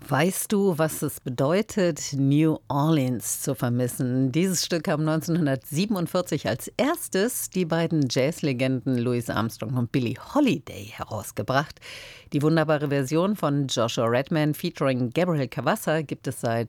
Weißt du, was es bedeutet, New Orleans zu vermissen? Dieses Stück haben 1947 als erstes die beiden Jazzlegenden Louis Armstrong und Billie Holiday herausgebracht. Die wunderbare Version von Joshua Redman featuring Gabriel Cavassa gibt es seit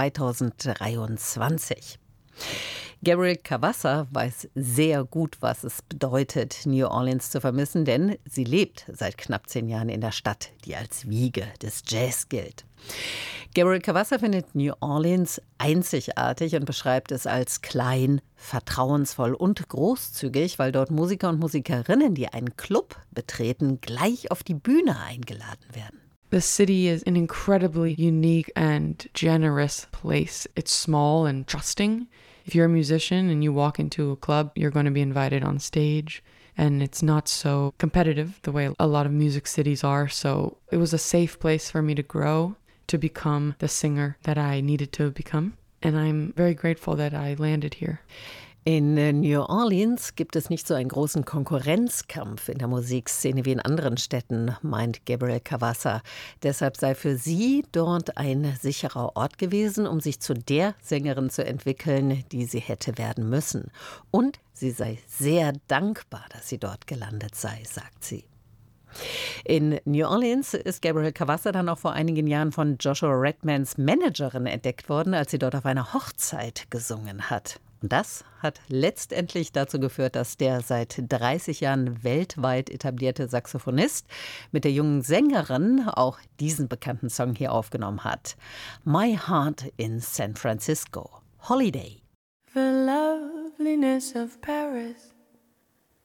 2023. Gabriel Cavassa weiß sehr gut, was es bedeutet, New Orleans zu vermissen, denn sie lebt seit knapp 10 Jahren in der Stadt, die als Wiege des Jazz gilt. Gabriel Cavassa findet New Orleans einzigartig und beschreibt es als klein, vertrauensvoll und großzügig, weil dort Musiker und Musikerinnen, die einen Club betreten, gleich auf die Bühne eingeladen werden. The city is an incredibly unique and generous place. It's small and trusting. If you're a musician and you walk into a club, you're going to be invited on stage. And it's not so competitive the way a lot of music cities are. So it was a safe place for me to grow, to become the singer that I needed to become. And I'm very grateful that I landed here. In New Orleans gibt es nicht so einen großen Konkurrenzkampf in der Musikszene wie in anderen Städten, meint Gabriel Cavassa. Deshalb sei für sie dort ein sicherer Ort gewesen, um sich zu der Sängerin zu entwickeln, die sie hätte werden müssen. Und sie sei sehr dankbar, dass sie dort gelandet sei, sagt sie. In New Orleans ist Gabriel Cavassa dann auch vor einigen Jahren von Joshua Redmans Managerin entdeckt worden, als sie dort auf einer Hochzeit gesungen hat. Und das hat letztendlich dazu geführt, dass der seit 30 Jahren weltweit etablierte Saxophonist mit der jungen Sängerin auch diesen bekannten Song hier aufgenommen hat. My Heart in San Francisco. Holiday. The loveliness of Paris